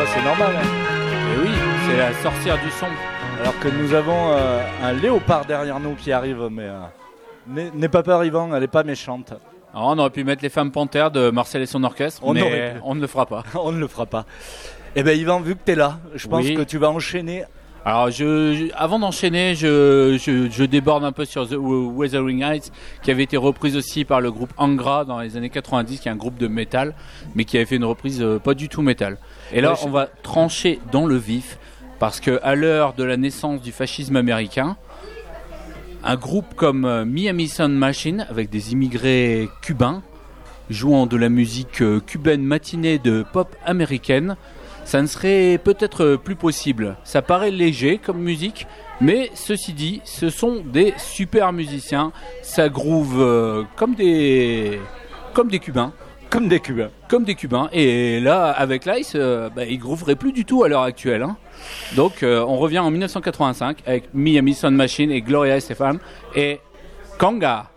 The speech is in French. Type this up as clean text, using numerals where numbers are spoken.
c'est normal. Hein. Et oui, c'est la sorcière du son. Alors que nous avons un léopard derrière nous qui arrive, mais n'aie pas peur Yvan, elle n'est pas méchante. Alors, on aurait pu mettre les femmes panthères de Marcel et son orchestre, mais on ne le fera pas. On ne le fera pas. Eh bien Yvan, vu que tu es là, je pense que tu vas enchaîner. Alors, avant d'enchaîner, je déborde un peu sur The Wuthering Heights, qui avait été reprise aussi par le groupe Angra dans les années 90, qui est un groupe de métal, mais qui avait fait une reprise pas du tout métal. Et là, on va trancher dans le vif, parce qu'à l'heure de la naissance du fascisme américain, un groupe comme Miami Sound Machine, avec des immigrés cubains, jouant de la musique cubaine matinée de pop américaine, ça ne serait peut-être plus possible. Ça paraît léger comme musique, mais ceci dit, ce sont des super musiciens. Ça groove comme des Cubains. Comme des Cubains. Comme des Cubains. Et là, avec l'Ice, ils grooveraient plus du tout à l'heure actuelle. Hein. Donc, on revient en 1985 avec Miami Sound Machine et Gloria Estefan et Conga.